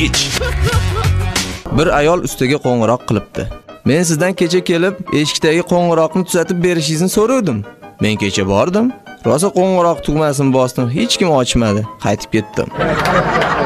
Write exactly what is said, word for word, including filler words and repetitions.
Chekich. Bir ayol ustiga qo'ng'iroq qilibdi. Men sizdan kecha kelib, eshikdagi qo'ng'iroqni tuzatib berishingizni so'radim. Men kecha bordim. Rosa qo'ng'iroq tugmasini bosdim, hech kim ochmadi. Qaytib ketdim.